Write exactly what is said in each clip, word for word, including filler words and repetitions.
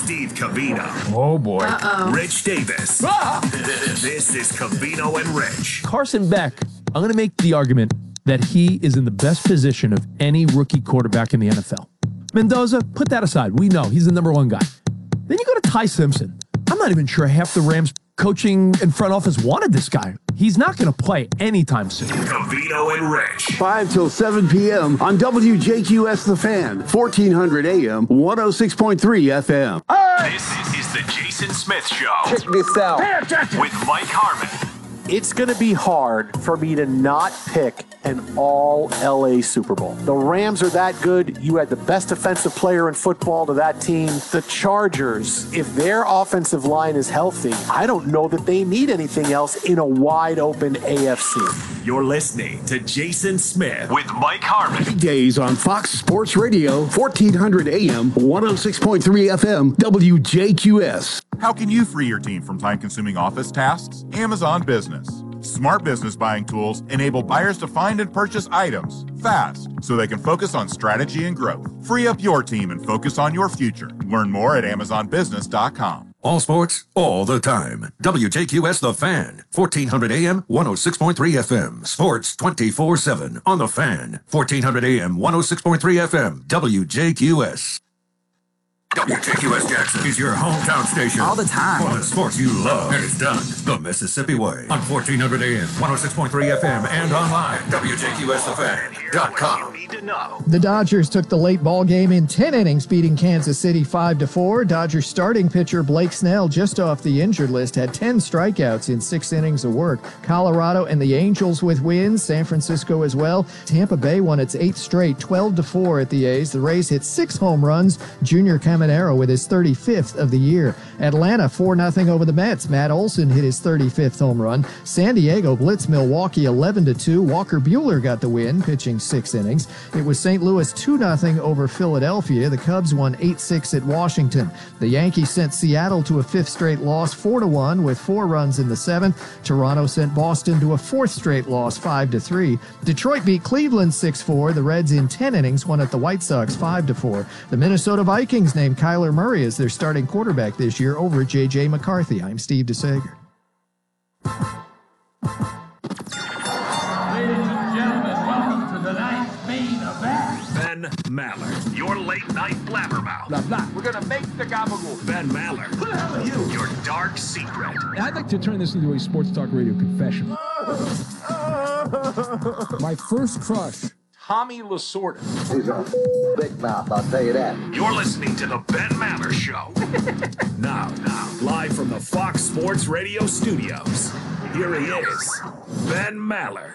Steve Covino. Oh, boy. Uh-oh. Rich Davis. Ah! This is Covino and Rich. Carson Beck, I'm going to make the argument that he is in the best position of any rookie quarterback in the N F L. Mendoza, put that aside. We know he's the number one guy. Then you go to Ty Simpson. I'm not even sure half the Rams coaching and front office wanted this guy. He's not going to play anytime soon. Covino and Rich. five till seven p.m. on W J Q S The Fan, fourteen hundred A M, one oh six point three F M. This is the Jason Smith Show. Check this out. With Mike Harmon. It's going to be hard for me to not pick an all L A Super Bowl. The Rams are that good. You had the best offensive player in football to that team. The Chargers, if their offensive line is healthy, I don't know that they need anything else in a wide open A F C. You're listening to Jason Smith with Mike Harmon. Days on Fox Sports Radio, fourteen hundred A M, one oh six point three F M, W J Q S. How can you free your team from time-consuming office tasks? Amazon Business. Smart business buying tools enable buyers to find and purchase items fast so they can focus on strategy and growth. Free up your team and focus on your future. Learn more at amazon business dot com. All sports, all the time. W J Q S The Fan, fourteen hundred A M, one oh six point three F M. Sports twenty-four seven on The Fan, fourteen hundred A M, one oh six point three F M. W J Q S. W J Q S Jackson is your hometown station. All the time. For the sports you love. And it's done the Mississippi way. On fourteen hundred A M, one oh six point three F M, and online. W J Q S the fan dot com. The Dodgers took the late ball game in ten innings, beating Kansas City five to four. Dodgers starting pitcher Blake Snell, just off the injured list, had ten strikeouts in six innings of work. Colorado and the Angels with wins. San Francisco as well. Tampa Bay won its eighth straight, twelve to four at the A's. The Rays hit six home runs. Junior Caminero with his thirty-fifth of the year. Atlanta four nothing over the Mets. Matt Olson hit his thirty-fifth home run. San Diego blitzed Milwaukee eleven to two. Walker Buehler got the win, pitching six innings. It was Saint Louis two nothing over Philadelphia. The Cubs won eight six at Washington. The Yankees sent Seattle to a fifth straight loss, four to one, with four runs in the seventh. Toronto sent Boston to a fourth straight loss, five to three. Detroit beat Cleveland six four. The Reds in ten innings won at the White Sox five to four. The Minnesota Vikings named Kyler Murray as their starting quarterback this year over J J McCarthy. I'm Steve DeSager. Ben Maller, your late night blabbermouth. Blah, blah. We're gonna make the gabagool. Ben Maller. Who the hell are you? Your dark secret. I'd like to turn this into a sports talk radio confession. My first crush, Tommy Lasorda. He's a big mouth, I'll tell you that. You're listening to the Ben Maller Show. now, now, live from the Fox Sports Radio studios. Here he is, Ben Maller.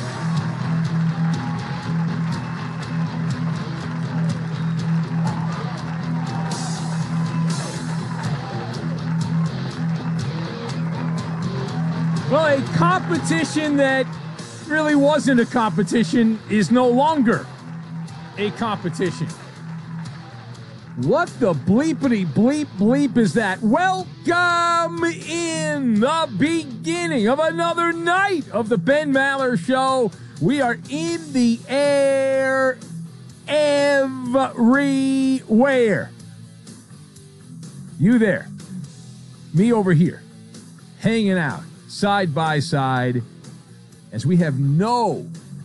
Well, a competition that really wasn't a competition is no longer a competition. What the bleepity bleep bleep is that? Welcome in the beginning of another night of the Ben Maller Show. We are in the air everywhere. You there, me over here, hanging out side by side, as we have no,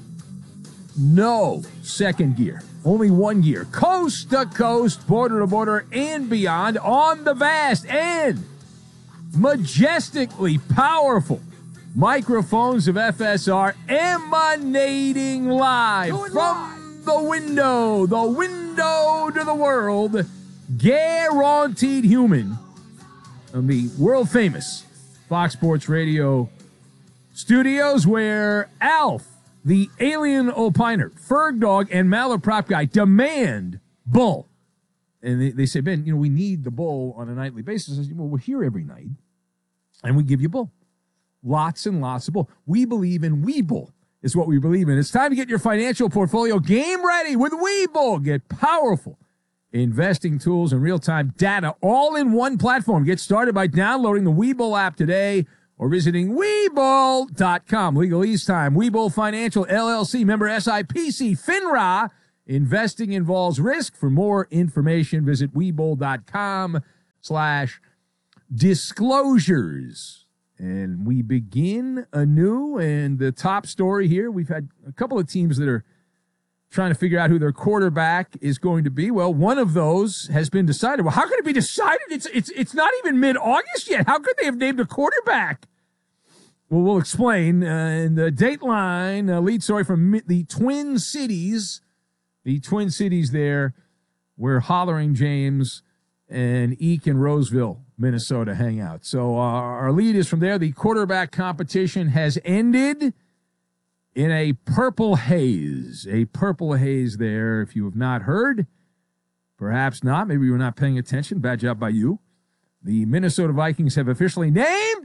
no second gear, only one gear, coast to coast, border to border, and beyond, on the vast and majestically powerful microphones of F S R, emanating live Going from live. the window, the window to the world, guaranteed human, of the world famous Fox Sports Radio studios, where Alf, the alien opiner, Ferg Dog, and Maller Prop Guy demand bull. And they, they say, Ben, you know, we need the bull on a nightly basis. I say, well, we're here every night, and we give you bull. Lots and lots of bull. We believe in Webull, is what we believe in. It's time to get your financial portfolio game ready with Webull. Get powerful investing tools and real-time data all in one platform. Get started by downloading the Webull app today or visiting Webull dot com. Legalese time. Webull Financial, L L C, member S I P C, FINRA. Investing involves risk. For more information, visit Webull dot com. slash disclosures. And we begin anew. And the top story here, we've had a couple of teams that are trying to figure out who their quarterback is going to be. Well, one of those has been decided. Well, how could it be decided? It's it's it's not even mid-August yet. How could they have named a quarterback? Well, we'll explain. Uh, in the Dateline, uh, lead story from the Twin Cities, the Twin Cities there, where Hollering James and Eek and Roseville, Minnesota, hang out. So uh, our lead is from there. The quarterback competition has ended in a purple haze. A purple haze there. If you have not heard, perhaps not. Maybe you were not paying attention. Bad job by you. The Minnesota Vikings have officially named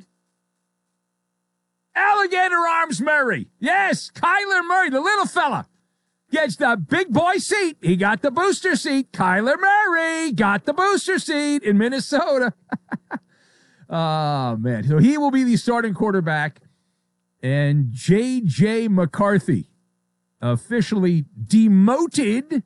Alligator Arms Murray. Yes, Kyler Murray, the little fella, gets the big boy seat. He got the booster seat. Kyler Murray got the booster seat in Minnesota. Oh, man. So he will be the starting quarterback. And J J McCarthy, officially demoted,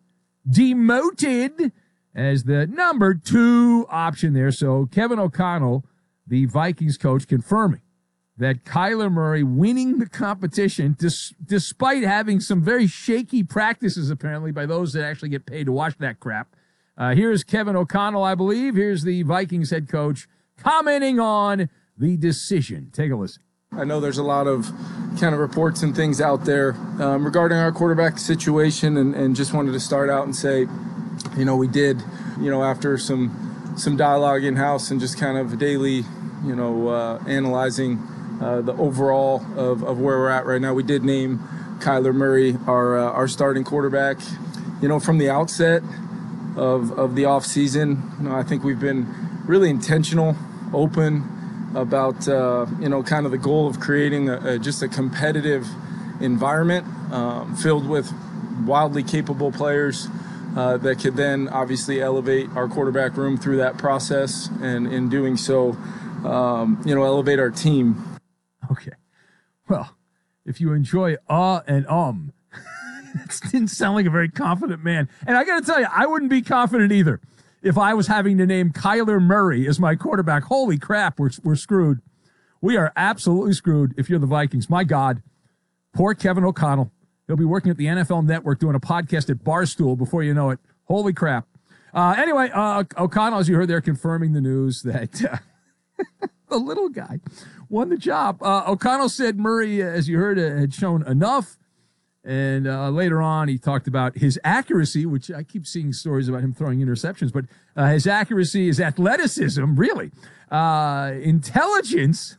demoted as the number two option there. So Kevin O'Connell, the Vikings coach, confirming that Kyler Murray winning the competition, dis- despite having some very shaky practices, apparently, by those that actually get paid to watch that crap. Uh, here's Kevin O'Connell, I believe. Here's the Vikings head coach commenting on the decision. Take a listen. I know there's a lot of kind of reports and things out there um, regarding our quarterback situation, and, and just wanted to start out and say, you know, we did, you know, after some some dialogue in-house and just kind of daily, you know, uh, analyzing uh, the overall of, of where we're at right now, we did name Kyler Murray our uh, our starting quarterback. You know, from the outset of, of the offseason, you know, I think we've been really intentional, open, about, uh, you know, kind of the goal of creating a, a, just a competitive environment um, filled with wildly capable players uh, that could then obviously elevate our quarterback room through that process, and in doing so, um, you know, elevate our team. Okay. Well, if you enjoy uh and um, it didn't sound like a very confident man. And I got to tell you, I wouldn't be confident either if I was having to name Kyler Murray as my quarterback. Holy crap, we're, we're screwed. We are absolutely screwed if you're the Vikings. My God, poor Kevin O'Connell. He'll be working at the N F L Network doing a podcast at Barstool before you know it. Holy crap. Uh, anyway, uh, O'Connell, as you heard there, confirming the news that uh, the little guy won the job. Uh, O'Connell said Murray, as you heard, uh, had shown enough. And uh, later on, he talked about his accuracy, which I keep seeing stories about him throwing interceptions, but uh, his accuracy, his athleticism, really, uh, intelligence.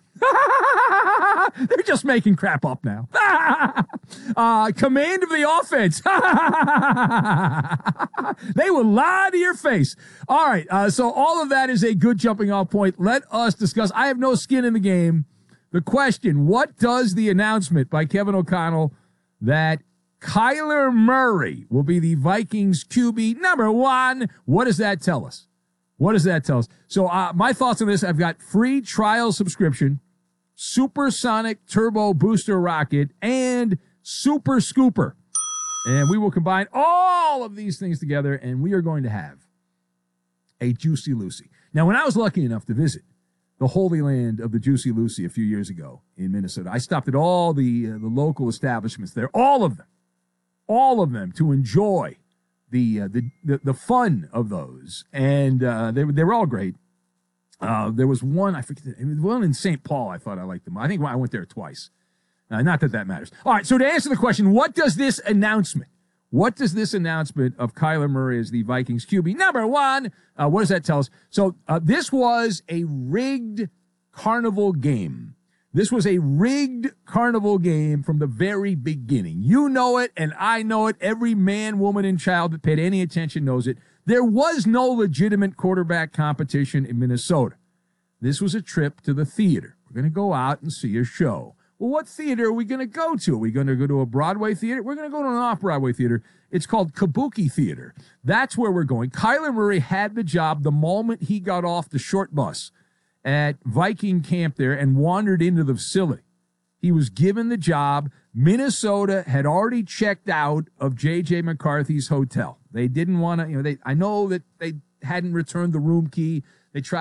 They're just making crap up now. uh, command of the offense. They will lie to your face. All right, uh, so all of that is a good jumping off point. Let us discuss. I have no skin in the game. The question, what does the announcement by Kevin O'Connell that Kyler Murray will be the Vikings Q B number one, what does that tell us? What does that tell us? So uh, my thoughts on this, I've got free trial subscription, supersonic turbo booster rocket, and super scooper. And we will combine all of these things together, and we are going to have a Juicy Lucy. Now, when I was lucky enough to visit the Holy Land of the Juicy Lucy a few years ago in Minnesota, I stopped at all the uh, the local establishments there, all of them, all of them, to enjoy the uh, the, the the fun of those, and uh, they they were all great. Uh, there was one I forget, it was one in Saint Paul. I thought I liked them. I think I went there twice. Uh, not that that matters. All right. So to answer the question, what does this announcement? What does this announcement of Kyler Murray as the Vikings Q B number one, uh, what does that tell us? So uh, this was a rigged carnival game. This was a rigged carnival game from the very beginning. You know it, and I know it. Every man, woman, and child that paid any attention knows it. There was no legitimate quarterback competition in Minnesota. This was a trip to the theater. We're going to go out and see a show. Well, what theater are we going to go to? Are we going to go to a Broadway theater? We're going to go to an off-Broadway theater. It's called Kabuki Theater. That's where we're going. Kyler Murray had the job the moment he got off the short bus at Viking camp there and wandered into the facility. He was given the job. Minnesota had already checked out of J J McCarthy's hotel. They didn't want to, you know, they, I know that they hadn't returned the room key. They tried